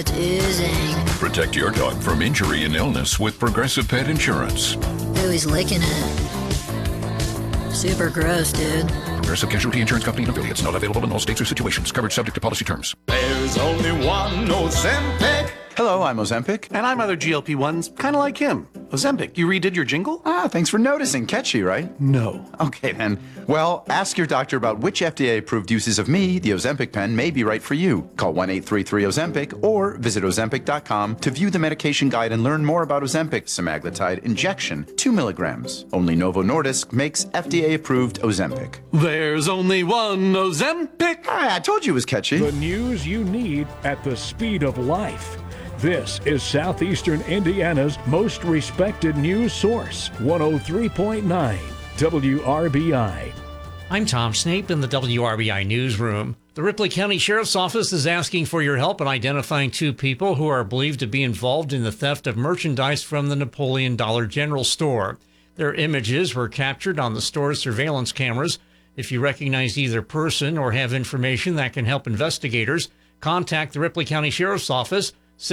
starts oozing. Protect your dog from injury and illness with Progressive Pet Insurance. Ooh, he's licking it. Super gross, dude. Progressive Casualty Insurance Company and affiliates. Not available in all states or situations. Coverage subject to policy terms. There's only one Ozempic. Hello, I'm Ozempic. And I'm other GLP-1s, kind of like him. Ozempic, you redid your jingle? Thanks for noticing. Catchy, right? No. Okay, then. Well, ask your doctor about which FDA-approved uses of me, the Ozempic pen, may be right for you. Call 1-833-OZEMPIC or visit Ozempic.com to view the medication guide and learn more about Ozempic semaglutide injection, 2 milligrams. Only Novo Nordisk makes FDA-approved Ozempic. There's only one Ozempic. I told you it was catchy. The news you need at the speed of life. This is Southeastern Indiana's most respected news source, 103.9 WRBI. I'm Tom Snape in the WRBI newsroom. The Ripley County Sheriff's Office is asking for your help in identifying 2 people who are believed to be involved in the theft of merchandise from the Napoleon Dollar General store. Their images were captured on the store's surveillance cameras. If you recognize either person or have information that can help investigators, contact the Ripley County Sheriff's Office,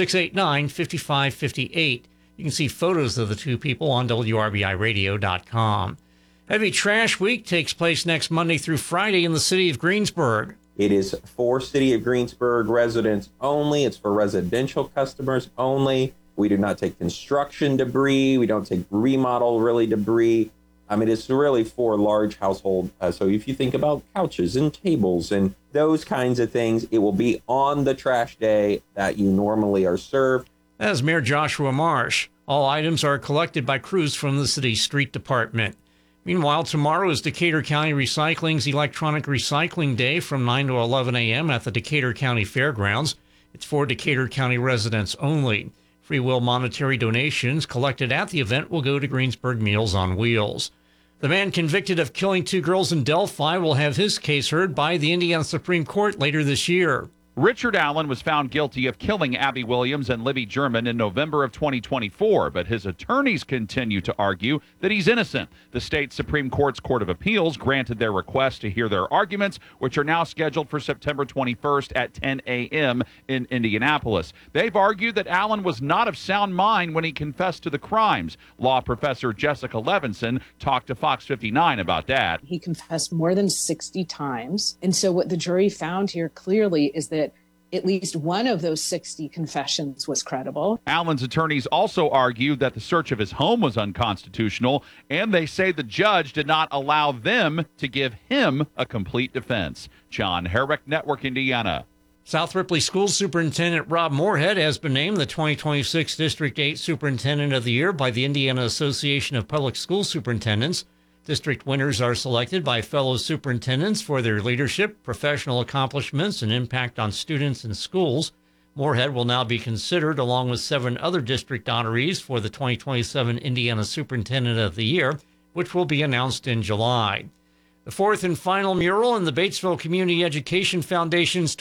689-5558. You can see photos of the 2 people on WRBIRadio.com. Heavy Trash Week takes place next Monday through Friday in the city of Greensburg. It is for City of Greensburg residents only. It's for residential customers only. We do not take construction debris. We don't take remodel debris. It's really for large household. So if you think about couches and tables and those kinds of things, it will be on the trash day that you normally are served. As Mayor Joshua Marsh, all items are collected by crews from the city's street department. Meanwhile, tomorrow is Decatur County Recycling's Electronic Recycling Day from 9 to 11 a.m. at the Decatur County Fairgrounds. It's for Decatur County residents only. Free will monetary donations collected at the event will go to Greensburg Meals on Wheels. The man convicted of killing 2 girls in Delphi will have his case heard by the Indiana Supreme Court later this year. Richard Allen was found guilty of killing Abby Williams and Libby German in November of 2024, but his attorneys continue to argue that he's innocent. The state Supreme Court's Court of Appeals granted their request to hear their arguments, which are now scheduled for September 21st at 10 a.m. in Indianapolis. They've argued that Allen was not of sound mind when he confessed to the crimes. Law professor Jessica Levinson talked to Fox 59 about that. He confessed more than 60 times. And so what the jury found here clearly is that at least one of those 60 confessions was credible. Allen's attorneys also argued that the search of his home was unconstitutional, and they say the judge did not allow them to give him a complete defense. John Herrick, Network Indiana. South Ripley School Superintendent Rob Moorhead has been named the 2026 District 8 Superintendent of the Year by the Indiana Association of Public School Superintendents. District winners are selected by fellow superintendents for their leadership, professional accomplishments, and impact on students and schools. Moorhead will now be considered along with 7 other district honorees for the 2027 Indiana Superintendent of the Year, which will be announced in July. The 4th and final mural in the Batesville Community Education Foundation's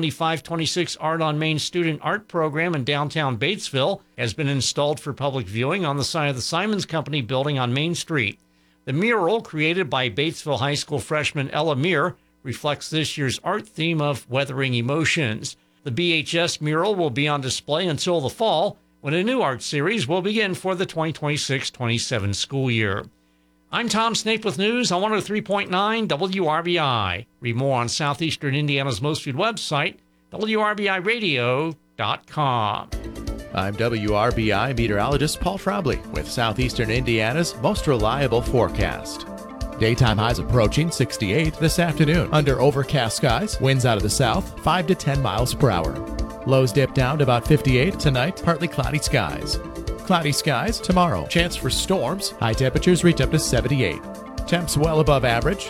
2025-26 Art on Main Student Art Program in downtown Batesville has been installed for public viewing on the side of the Simons Company building on Main Street. The mural, created by Batesville High School freshman Ella Meir, reflects this year's art theme of weathering emotions. The BHS mural will be on display until the fall, when a new art series will begin for the 2026-27 school year. I'm Tom Snape with news on 103.9 WRBI. Read more on Southeastern Indiana's most viewed website, WRBIRadio.com. I'm WRBI meteorologist Paul Frobley with Southeastern Indiana's most reliable forecast. Daytime highs approaching 68 this afternoon. Under overcast skies, winds out of the south, 5 to 10 miles per hour. Lows dip down to about 58 tonight, partly cloudy skies. Cloudy skies tomorrow. Chance for storms. High temperatures reach up to 78. Temps well above average.